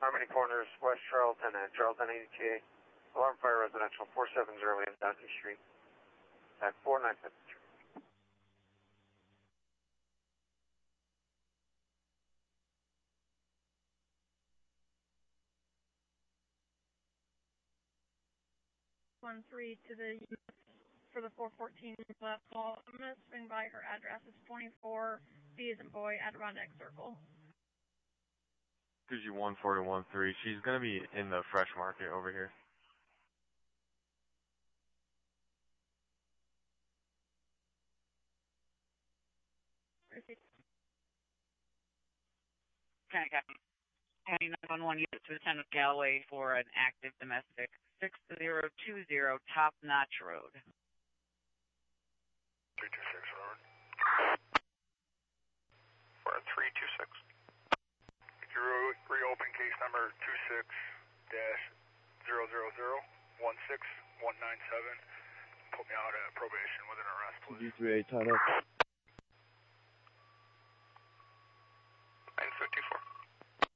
Harmony Corners, West Charlton at Charlton ATA. Alarm fire residential, 470 in Dodge Street. At 495. 13 to the for the 414 left call. I'm going to swing by her address. It's 24 B as in boy, Adirondack Circle. Gives you 14113. She's going to be in the Fresh Market over here. Okay, Captain. County 911 unit to Lieutenant Galloway for an active domestic 6020 Top Notch Road. 326, Robert. For 326. Could you reopen case number 26-000-16197? Put me out at probation with an arrest, please. G38, time up.